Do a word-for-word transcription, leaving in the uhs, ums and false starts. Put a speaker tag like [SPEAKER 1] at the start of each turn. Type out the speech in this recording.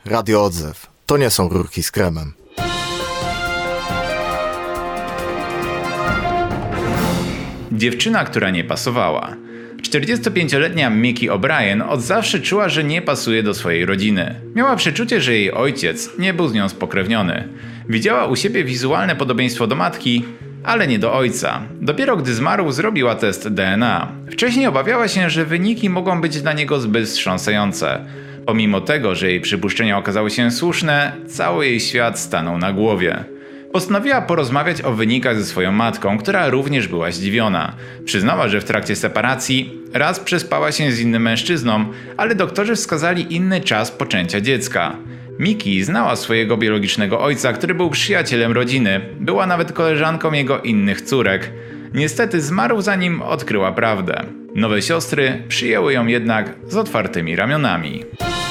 [SPEAKER 1] Radio Odzew. To nie są rurki z kremem.
[SPEAKER 2] Dziewczyna, która nie pasowała. czterdziestopięcioletnia Mickey O'Brien od zawsze czuła, że nie pasuje do swojej rodziny. Miała przeczucie, że jej ojciec nie był z nią spokrewniony. Widziała u siebie wizualne podobieństwo do matki, ale nie do ojca. Dopiero gdy zmarł, zrobiła test D N A. Wcześniej obawiała się, że wyniki mogą być dla niego zbyt wstrząsające. Pomimo tego, że jej przypuszczenia okazały się słuszne, cały jej świat stanął na głowie. Postanowiła porozmawiać o wynikach ze swoją matką, która również była zdziwiona. Przyznała, że w trakcie separacji raz przespała się z innym mężczyzną, ale doktorzy wskazali inny czas poczęcia dziecka. Mickey znała swojego biologicznego ojca, który był przyjacielem rodziny. Była nawet koleżanką jego innych córek. Niestety zmarł, zanim odkryła prawdę. Nowe siostry przyjęły ją jednak z otwartymi ramionami.